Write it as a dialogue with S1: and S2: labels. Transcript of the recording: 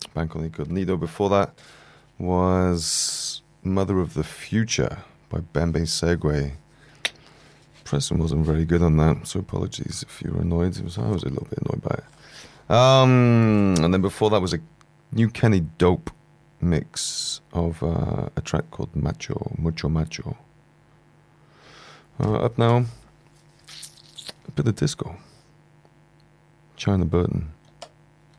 S1: Banco Incognito. Before that was Mother of the Future by Bembe Segwe. Pressing wasn't very good on that, so apologies if you were annoyed. I was a little bit annoyed by it. And then before that was a New Kenny Dope mix of a track called Mucho Macho. Up now, a bit of disco. China Burton.